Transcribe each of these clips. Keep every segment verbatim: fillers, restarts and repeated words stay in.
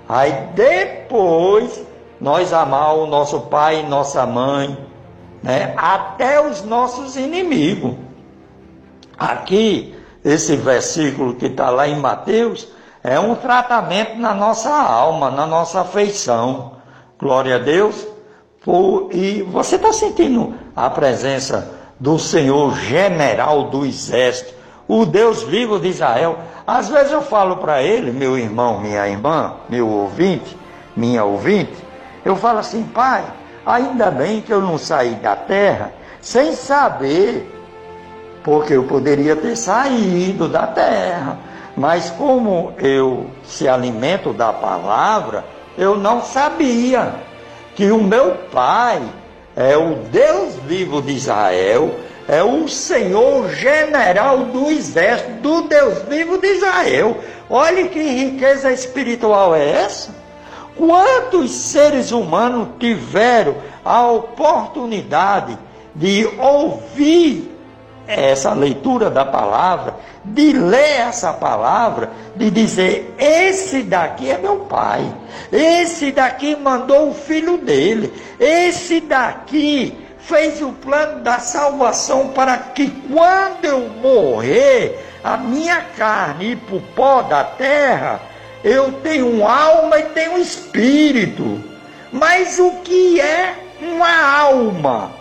Aí depois nós amar o nosso pai e nossa mãe, né? Até os nossos inimigos. Aqui, esse versículo que está lá em Mateus, é um tratamento na nossa alma, na nossa afeição. Glória a Deus. E você está sentindo a presença do Senhor general do exército, o Deus vivo de Israel. Às vezes eu falo para ele, meu irmão, minha irmã, meu ouvinte, minha ouvinte, eu falo assim: pai, ainda bem que eu não saí da terra sem saber, porque eu poderia ter saído da terra, mas como eu se alimento da palavra, eu não sabia que o meu pai é o Deus vivo de Israel, é o Senhor general do exército, do Deus vivo de Israel. Olha que riqueza espiritual é essa. Quantos seres humanos tiveram a oportunidade de ouvir essa leitura da palavra, de ler essa palavra, de dizer: esse daqui é meu pai, esse daqui mandou o filho dele, esse daqui fez o plano da salvação para que quando eu morrer, a minha carne ir para o pó da terra, eu tenho alma e tenho espírito. Mas o que é uma alma?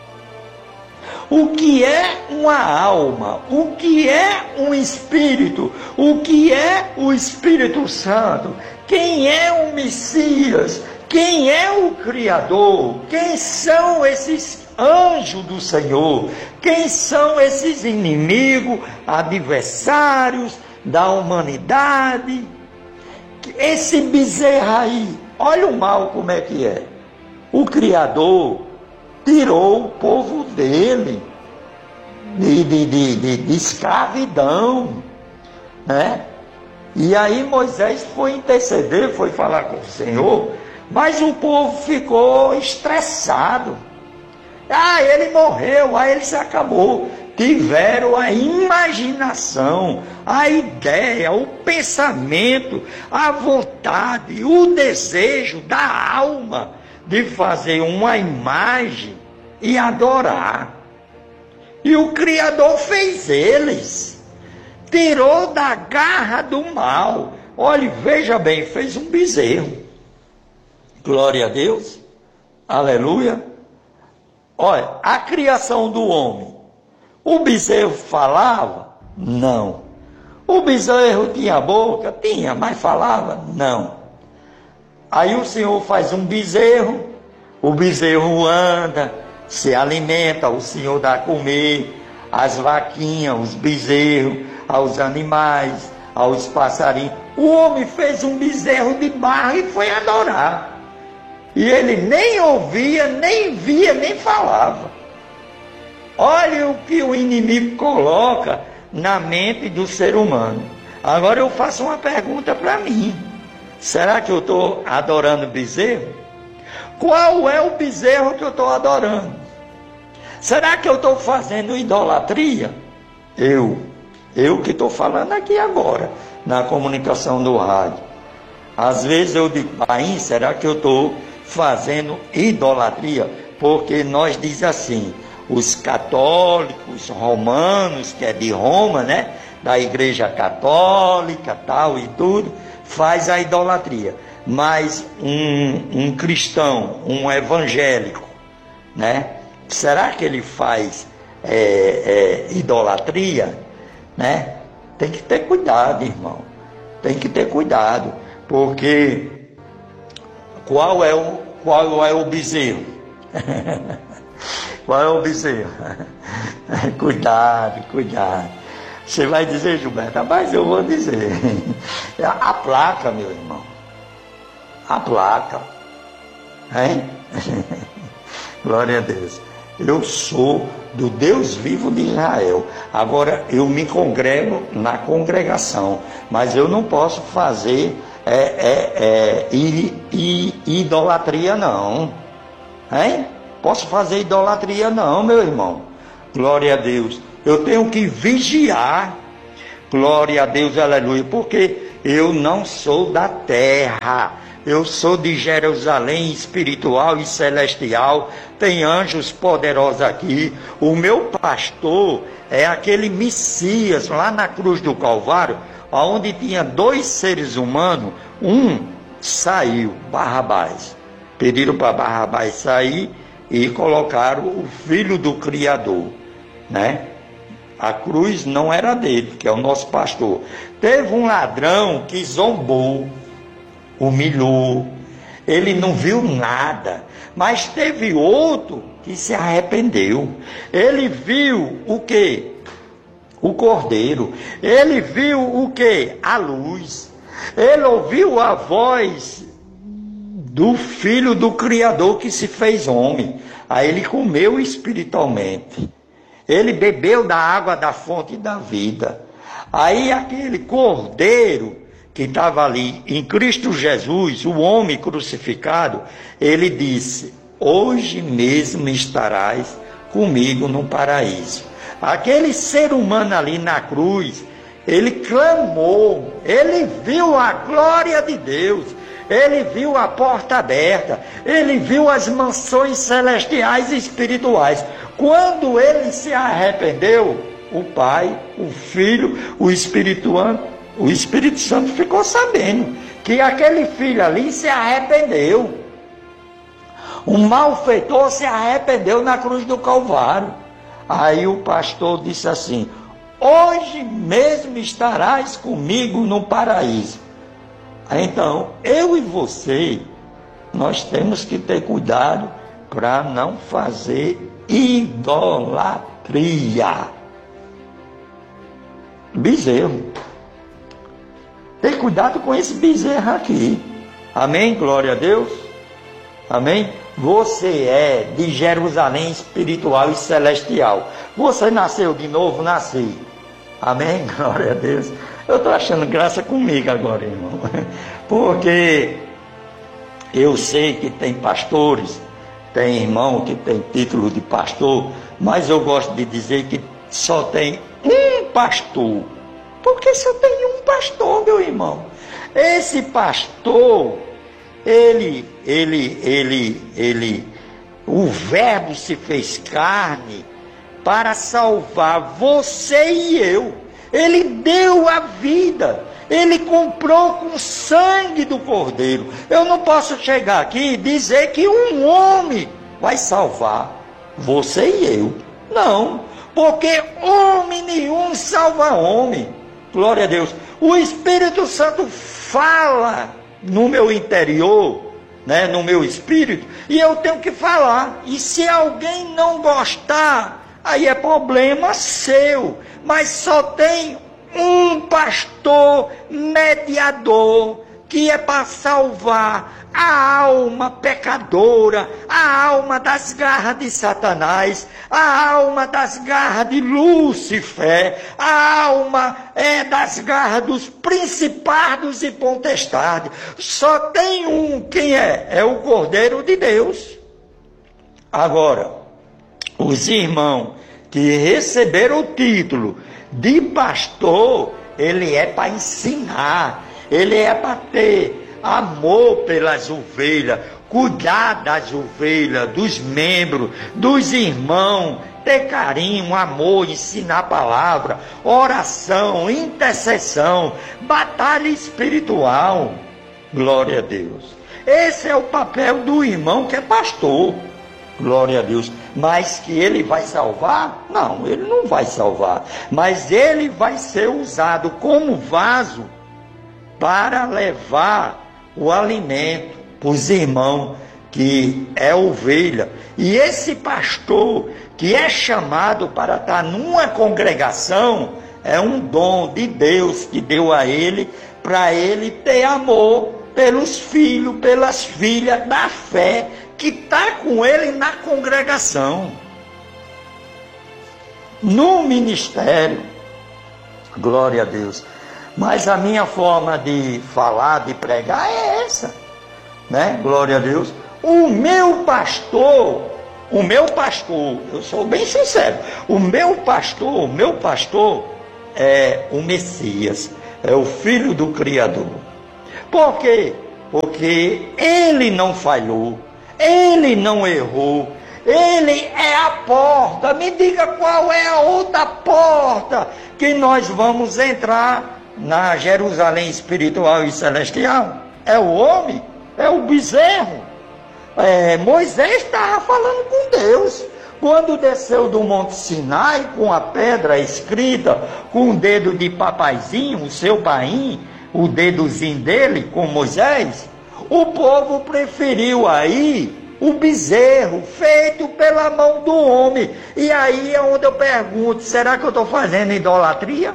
O que é uma alma? O que é um espírito? O que é o Espírito Santo? Quem é o Messias? Quem é o Criador? Quem são esses anjos do Senhor? Quem são esses inimigos, adversários da humanidade? Esse bezerro aí, olha o mal como é que é. O Criador tirou o povo dele de, de, de, de, de escravidão, né? E aí Moisés foi interceder, foi falar com o Senhor, mas o povo ficou estressado. Ah, ele morreu, aí ele se acabou. Tiveram a imaginação, a ideia, o pensamento, a vontade, o desejo da alma de fazer uma imagem e adorar. E o Criador fez eles, tirou da garra do mal. Olhe, veja bem, fez um bezerro. Glória a Deus, aleluia. Olha, a criação do homem, o bezerro falava? Não. O bezerro tinha boca? Tinha, mas falava? Não. Aí o Senhor faz um bezerro, o bezerro anda, se alimenta, o Senhor dá a comer, as vaquinhas, os bezerros, aos animais, aos passarinhos. O homem fez um bezerro de barro e foi adorar. E ele nem ouvia, nem via, nem falava. Olha o que o inimigo coloca na mente do ser humano. Agora eu faço uma pergunta para mim. Será que eu estou adorando bezerro? Qual é o bezerro que eu estou adorando? Será que eu estou fazendo idolatria? Eu, eu que estou falando aqui agora, na comunicação do rádio. Às vezes eu digo: pai, será que eu estou fazendo idolatria? Porque nós diz assim, os católicos romanos, que é de Roma, né? Da igreja católica, tal e tudo, faz a idolatria. Mas um, um cristão, um evangélico, né? Será que ele faz é, é, idolatria? Né? Tem que ter cuidado, irmão. Tem que ter cuidado. Porque qual é o, qual é o bezerro? Qual é o bezerro? Cuidado, cuidado. Você vai dizer, Gilberto, mas eu vou dizer. A placa, meu irmão. A placa. Hein? Glória a Deus. Eu sou do Deus vivo de Israel. Agora, eu me congrego na congregação, mas eu não posso fazer é, é, é, i, i, idolatria, não. Hein? Posso fazer idolatria, não, meu irmão. Glória a Deus. Eu tenho que vigiar. Glória a Deus, aleluia. Porque eu não sou da terra, eu sou de Jerusalém espiritual e celestial, tem anjos poderosos aqui, o meu pastor é aquele Messias lá na cruz do Calvário, onde tinha dois seres humanos, um saiu, Barrabás, pediram para Barrabás sair e colocaram o filho do Criador, né? A cruz não era dele, que é o nosso pastor. Teve um ladrão que zombou, humilhou, ele não viu nada, mas teve outro que se arrependeu. Ele viu o quê? O cordeiro. Ele viu o quê? A luz. Ele ouviu a voz do Filho do Criador que se fez homem. Aí ele comeu espiritualmente. Ele bebeu da água da fonte da vida. Aí aquele cordeiro que estava ali em Cristo Jesus, o homem crucificado, ele disse: hoje mesmo estarás comigo no paraíso. Aquele ser humano ali na cruz, ele clamou, ele viu a glória de Deus, ele viu a porta aberta, ele viu as mansões celestiais e espirituais. Quando ele se arrependeu, o Pai, o Filho, o Espírito Santo, o Espírito Santo ficou sabendo que aquele filho ali se arrependeu. O malfeitor se arrependeu na cruz do Calvário. Aí o pastor disse assim: hoje mesmo estarás comigo no paraíso. Então, eu e você, nós temos que ter cuidado para não fazer idolatria. Bezerro. Tem cuidado com esse bezerro aqui. Amém? Glória a Deus. Amém? Você é de Jerusalém espiritual e celestial. Você nasceu de novo, nasci. Amém? Glória a Deus. Eu estou achando graça comigo agora, irmão. Porque eu sei que tem pastores, tem irmão que tem título de pastor, mas eu gosto de dizer que só tem um pastor. Porque só tem um pastor, meu irmão. Esse pastor, ele, ele, ele, ele, o Verbo se fez carne para salvar você e eu. Ele deu a vida, ele comprou com o sangue do Cordeiro. Eu não posso chegar aqui e dizer que um homem vai salvar você e eu. Não, porque homem nenhum salva homem. Glória a Deus. O Espírito Santo fala no meu interior, né, no meu espírito, e eu tenho que falar. E se alguém não gostar, aí é problema seu. Mas só tem um pastor mediador, que é para salvar a alma pecadora, a alma das garras de Satanás, a alma das garras de Lúcifer, a alma é das garras dos principados e potestades. Só tem um, quem é? É o Cordeiro de Deus. Agora, os irmãos que receberam o título de pastor, ele é para ensinar, ele é para ter amor pelas ovelhas, cuidar das ovelhas, dos membros, dos irmãos, ter carinho, amor, ensinar a palavra, oração, intercessão, batalha espiritual. Glória a Deus. Esse é o papel do irmão que é pastor. Glória a Deus. Mas que ele vai salvar? Não, ele não vai salvar. Mas ele vai ser usado como vaso para levar o alimento para os irmãos, que é ovelha. E esse pastor que é chamado para estar numa congregação, é um dom de Deus que deu a ele, para ele ter amor pelos filhos, pelas filhas da fé, que está com ele na congregação, no ministério. Glória a Deus. Mas a minha forma de falar, de pregar é essa, né? Glória a Deus. O meu pastor, o meu pastor, eu sou bem sincero, o meu pastor, o meu pastor é o Messias. é o Filho do Criador. Por quê? Porque ele não falhou, ele não errou, ele é a porta. Me diga qual é a outra porta que nós vamos entrar na Jerusalém espiritual e celestial? É o homem, é o bezerro. É, Moisés estava falando com Deus. Quando desceu do Monte Sinai com a pedra escrita, com o dedo de papaizinho, o seu pai, o dedozinho dele com Moisés, o povo preferiu aí o bezerro feito pela mão do homem. E aí é onde eu pergunto, será que eu estou fazendo idolatria?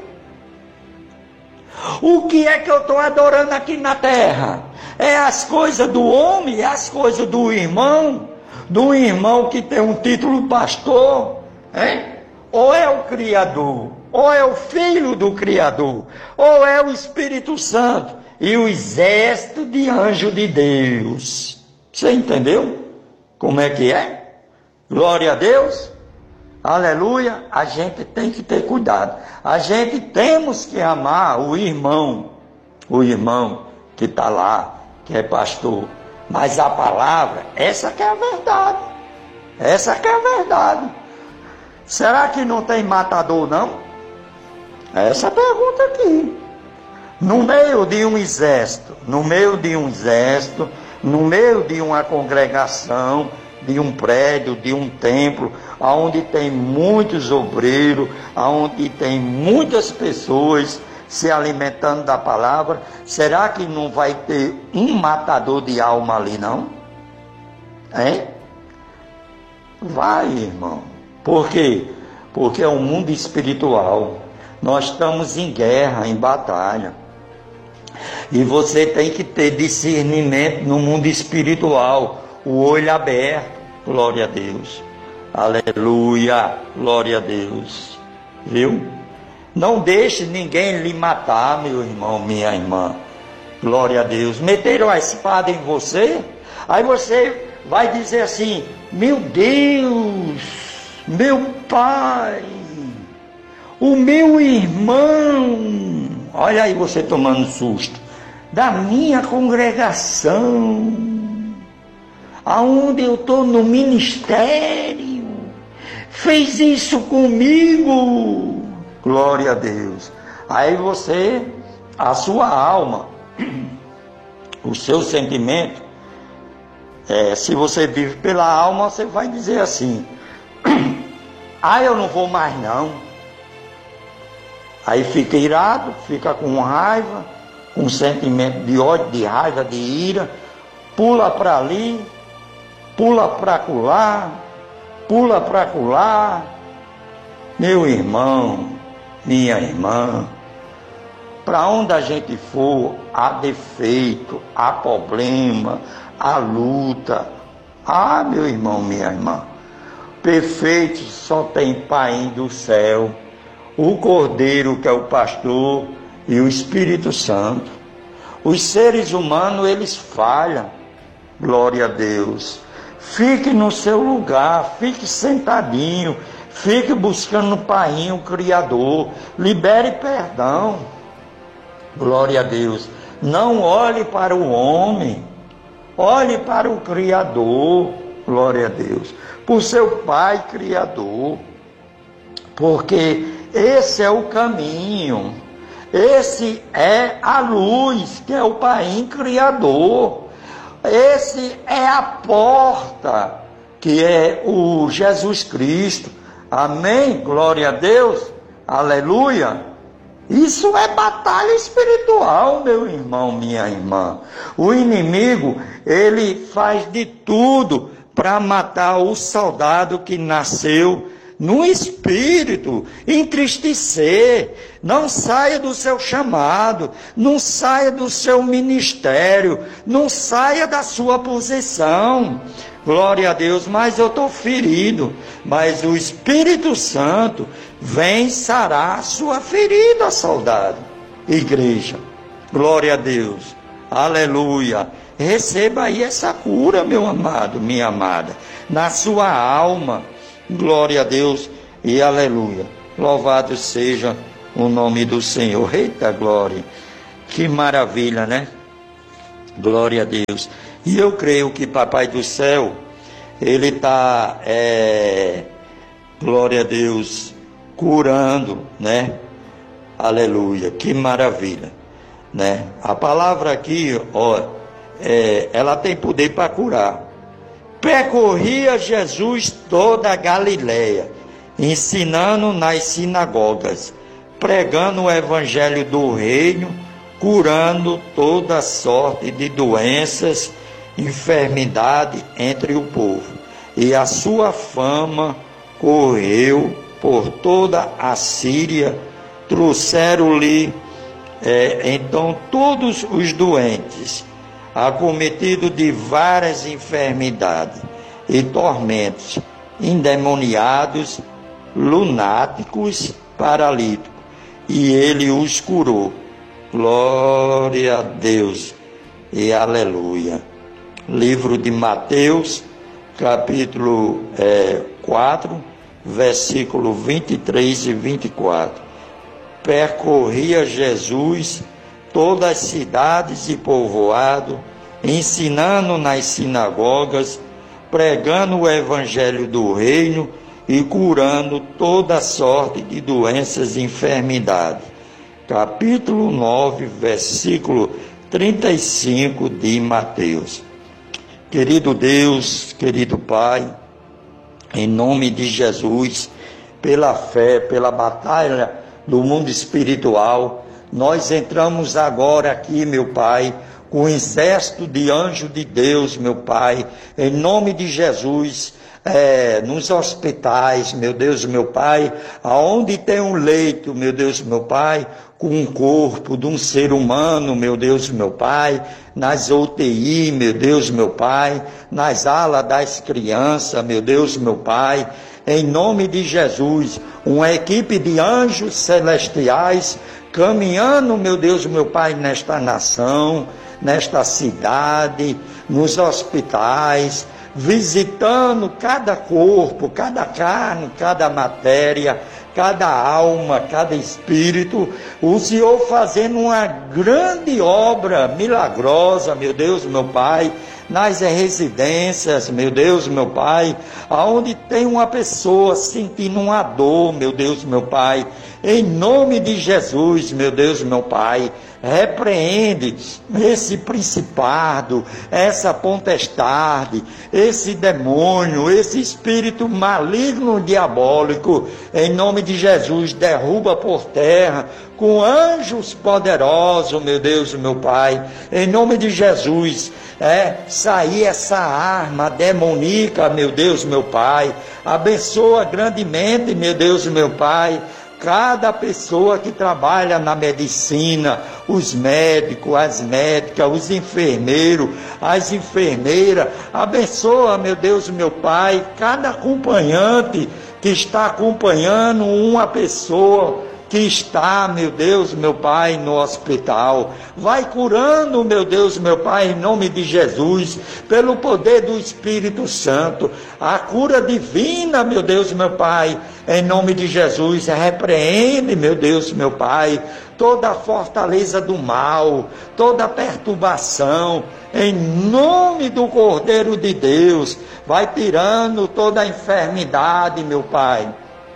O que é que eu estou adorando aqui na terra? É as coisas do homem, é as coisas do irmão, do irmão que tem um título pastor, hein? Ou é o Criador, ou é o Filho do Criador, ou é o Espírito Santo e o exército de anjos de Deus. Você entendeu como é que é? Glória a Deus, aleluia. A gente tem que ter cuidado, a gente temos que amar o irmão, o irmão que está lá, que é pastor. Mas a palavra, essa que é a verdade, essa que é a verdade. Será que não tem matador não? Essa é a pergunta aqui. No meio de um exército, no meio de um exército, no meio de uma congregação, de um prédio, de um templo, onde tem muitos obreiros, onde tem muitas pessoas se alimentando da palavra, será que não vai ter um matador de alma ali não? Hein? Vai, irmão. Por quê? Porque é um mundo espiritual. Nós estamos em guerra, em batalha. E você tem que ter discernimento no mundo espiritual, o olho aberto. Glória a Deus. Aleluia. Glória a Deus. Viu? Não deixe ninguém lhe matar, meu irmão, minha irmã. Glória a Deus. Meteram a espada em você, aí você vai dizer assim: meu Deus, meu pai, o meu irmão. Olha aí você tomando susto. Da minha congregação, aonde eu estou no ministério, fez isso comigo. Glória a Deus. Aí você, a sua alma, o seu sentimento, é, se você vive pela alma, você vai dizer assim: ah, eu não vou mais não. Aí fica irado, fica com raiva, com sentimento de ódio, de raiva, de ira, pula para ali, pula para acolá, pula para acolá. Meu irmão, minha irmã, para onde a gente for, há defeito, há problema, há luta. Ah, meu irmão, minha irmã, perfeito só tem Pai do céu, o Cordeiro que é o pastor e o Espírito Santo. Os seres humanos, eles falham. Glória a Deus. Fique no seu lugar, fique sentadinho, fique buscando no Pai, o Criador. Libere perdão. Glória a Deus. Não olhe para o homem, olhe para o Criador. Glória a Deus. Por seu Pai Criador. Porque esse é o caminho. Esse é a luz, que é o Pai Criador. Esse é a porta, que é o Jesus Cristo. Amém? Glória a Deus. Aleluia. Isso é batalha espiritual, meu irmão, minha irmã. O inimigo, ele faz de tudo para matar o soldado que nasceu no espírito, entristecer. Não saia do seu chamado, não saia do seu ministério, não saia da sua posição. Glória a Deus. Mas eu estou ferido, mas o Espírito Santo vem sarar a sua ferida, soldado. Igreja, glória a Deus, aleluia. Receba aí essa cura, meu amado, minha amada, na sua alma. Glória a Deus e aleluia. Louvado seja o nome do Senhor. Eita glória, que maravilha, né? Glória a Deus. E eu creio que Papai do Céu, Ele está, é, glória a Deus, curando, né? Aleluia, que maravilha, né? A palavra aqui, ó, é, ela tem poder para curar. Percorria Jesus toda a Galileia, ensinando nas sinagogas, pregando o evangelho do reino, curando toda sorte de doenças, enfermidade entre o povo. E a sua fama correu por toda a Síria. Trouxeram-lhe é, então todos os doentes, acometidos de várias enfermidades e tormentos, endemoniados, lunáticos, paralíticos, e ele os curou. Glória a Deus e aleluia. Livro de Mateus, capítulo é, quatro, versículo vinte e três e vinte e quatro. Percorria Jesus todas as cidades e povoados, ensinando nas sinagogas, pregando o evangelho do reino e curando toda sorte de doenças e enfermidades. Capítulo nove, versículo trinta e cinco de Mateus. Querido Deus, querido Pai, em nome de Jesus, pela fé, pela batalha do mundo espiritual, nós entramos agora aqui, meu Pai, com um exército de anjos de Deus, meu Pai, em nome de Jesus, é, nos hospitais, meu Deus, meu Pai, aonde tem um leito, meu Deus, meu Pai, com um corpo de um ser humano, meu Deus, meu Pai, nas U T I, meu Deus, meu Pai, nas alas das crianças, meu Deus, meu Pai, em nome de Jesus, uma equipe de anjos celestiais caminhando, meu Deus, meu Pai, nesta nação, nesta cidade, nos hospitais, visitando cada corpo, cada carne, cada matéria, cada alma, cada espírito, o Senhor fazendo uma grande obra milagrosa, meu Deus, meu Pai, nas residências, meu Deus, meu Pai, aonde tem uma pessoa sentindo uma dor, meu Deus, meu Pai, em nome de Jesus, meu Deus, meu Pai, repreende esse principado, essa potestade, esse demônio, esse espírito maligno diabólico, em nome de Jesus, derruba por terra, com anjos poderosos, meu Deus, meu Pai, em nome de Jesus, é, sair essa arma demoníaca, meu Deus, meu Pai, abençoa grandemente, meu Deus, meu Pai, cada pessoa que trabalha na medicina, os médicos, as médicas, os enfermeiros, as enfermeiras, abençoa, meu Deus, meu Pai, cada acompanhante que está acompanhando uma pessoa que está, meu Deus, meu Pai, no hospital. Vai curando, meu Deus, meu Pai, em nome de Jesus, pelo poder do Espírito Santo, a cura divina, meu Deus, meu Pai, em nome de Jesus, repreende, meu Deus, meu Pai, toda a fortaleza do mal, toda a perturbação, em nome do Cordeiro de Deus, vai tirando toda a enfermidade, meu Pai,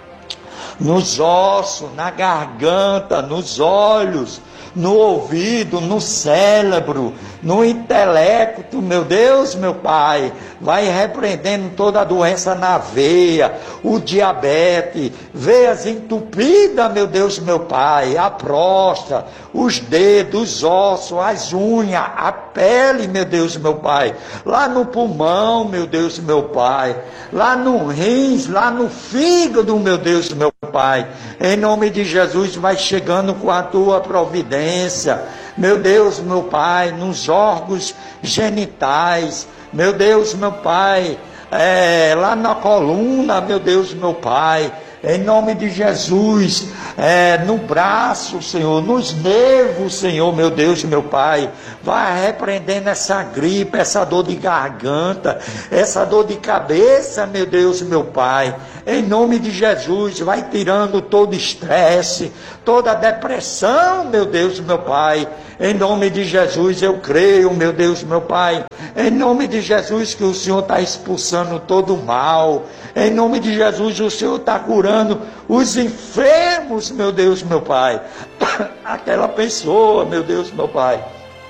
nos ossos, na garganta, nos olhos, no ouvido, no cérebro, no intelecto, meu Deus, meu Pai, vai repreendendo toda a doença na veia, o diabetes, veias entupidas, meu Deus, meu Pai, a próstata, os dedos, os ossos, as unhas, a pele, meu Deus, meu Pai, lá no pulmão, meu Deus, meu Pai, lá no rins, lá no fígado, meu Deus, meu Pai, em nome de Jesus, vai chegando com a tua providência, meu Deus, meu Pai, nos órgãos genitais, meu Deus, meu Pai, é, lá na coluna, meu Deus, meu Pai, em nome de Jesus, é, no braço, Senhor, nos nervos, Senhor, meu Deus e meu Pai. Vai repreendendo essa gripe, essa dor de garganta, essa dor de cabeça, meu Deus e meu Pai. Em nome de Jesus, vai tirando todo estresse, toda depressão, meu Deus e meu Pai. Em nome de Jesus, eu creio, meu Deus, meu Pai. Em nome de Jesus, que o Senhor está expulsando todo o mal. Em nome de Jesus, o Senhor está curando os enfermos, meu Deus, meu Pai. Aquela pessoa, meu Deus, meu Pai,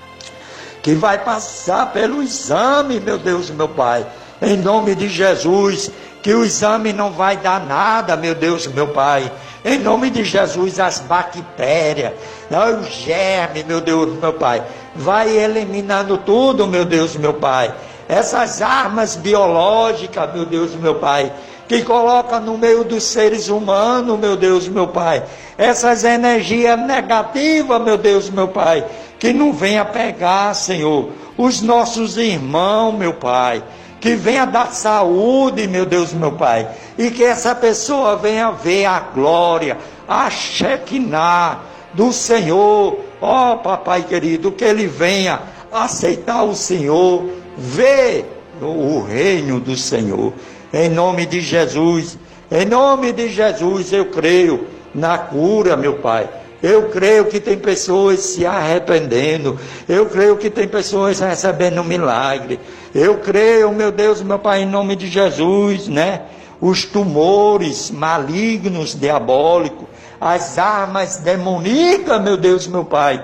que vai passar pelo exame, meu Deus, meu Pai. Em nome de Jesus, que o exame não vai dar nada, meu Deus, meu Pai. Em nome de Jesus, as bactérias, o germe, meu Deus, meu Pai, vai eliminando tudo, meu Deus, meu Pai. Essas armas biológicas, meu Deus, meu Pai, que coloca no meio dos seres humanos, meu Deus, meu Pai. Essas energias negativas, meu Deus, meu Pai, que não venha pegar, Senhor, os nossos irmãos, meu Pai. Que venha dar saúde, meu Deus, meu Pai. E que essa pessoa venha ver a glória, a Shekinah do Senhor. Ó, papai querido, que ele venha aceitar o Senhor, ver o reino do Senhor. Em nome de Jesus, em nome de Jesus, eu creio na cura, meu Pai. Eu creio que tem pessoas se arrependendo. Eu creio que tem pessoas recebendo um milagre. Eu creio, meu Deus, meu Pai, em nome de Jesus, né? Os tumores malignos, diabólicos, as armas demoníacas, meu Deus, meu Pai,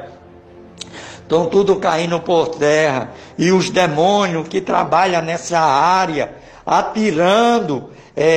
estão tudo caindo por terra. E os demônios que trabalham nessa área, atirando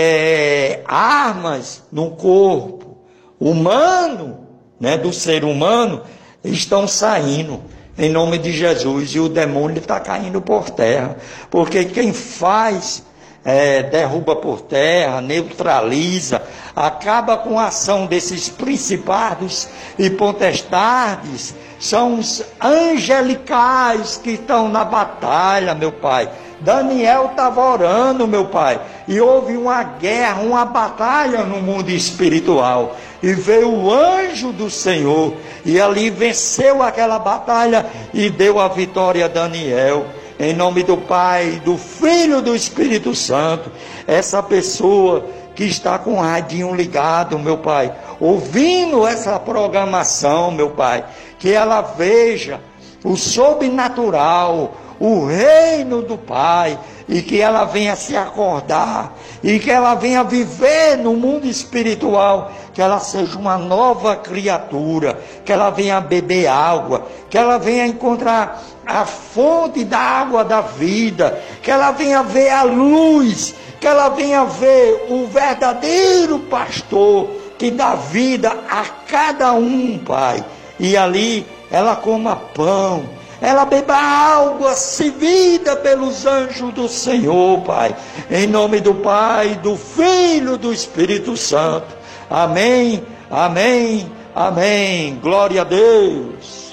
é, armas no corpo humano, né, do ser humano, estão saindo em nome de Jesus, e o demônio está caindo por terra, porque quem faz, é, derruba por terra, neutraliza, acaba com a ação desses principados e potestades, são os angelicais que estão na batalha, meu Pai. Daniel estava orando, meu Pai, e houve uma guerra, uma batalha no mundo espiritual, e veio o anjo do Senhor, e ali venceu aquela batalha, e deu a vitória a Daniel. Em nome do Pai, do Filho e do Espírito Santo, essa pessoa que está com o radinho ligado, meu Pai, ouvindo essa programação, meu Pai, que ela veja o sobrenatural, o reino do Pai, e que ela venha se acordar, e que ela venha viver no mundo espiritual, que ela seja uma nova criatura, que ela venha beber água, que ela venha encontrar a fonte da água da vida, que ela venha ver a luz, que ela venha ver o verdadeiro pastor, que dá vida a cada um, Pai, e ali ela coma pão, ela beba água servida pelos anjos do Senhor, Pai, em nome do Pai, do Filho e do Espírito Santo. Amém, amém, amém. Glória a Deus.